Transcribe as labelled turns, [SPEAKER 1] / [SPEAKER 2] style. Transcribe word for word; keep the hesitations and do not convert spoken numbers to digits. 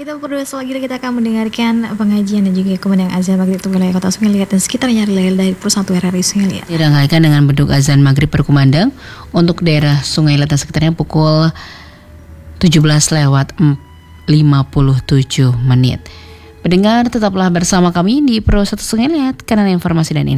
[SPEAKER 1] kita berdua selanjutnya kita akan mendengarkan pengajian dan juga kemenangan azan maghrib untuk wilayah kota Sungai Liat dan sekitarnya dari Pusat R R I Sungai Liat.
[SPEAKER 2] Dirangkaikan dengan beduk azan maghrib berkumandang untuk daerah Sungai Liat dan sekitarnya pukul tujuh belas lewat lima puluh tujuh menit. Pendengar, tetaplah bersama kami di Pro satu Sungai Liat karena informasi dan informasi